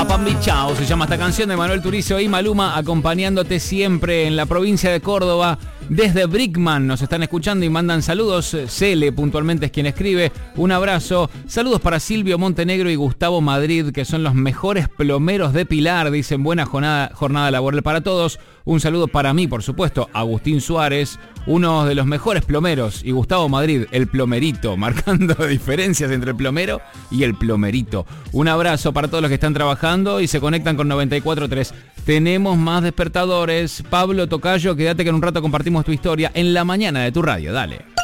Apambichao se llama esta canción de Manuel Turizo y Maluma, acompañándote siempre en la provincia de Córdoba. Desde Brickman nos están escuchando y mandan saludos. Cele puntualmente es quien escribe. Un abrazo. Saludos para Silvio Montenegro y Gustavo Madrid, que son los mejores plomeros de Pilar. Dicen buena jornada laboral para todos. Un saludo para mí, por supuesto, Agustín Suárez, uno de los mejores plomeros, y Gustavo Madrid, el plomerito, marcando diferencias entre el plomero y el plomerito. Un abrazo para todos los que están trabajando y se conectan con 94.3. Tenemos más despertadores. Pablo Tocayo, quédate que en un rato compartimos tu historia en la mañana de tu radio. Dale.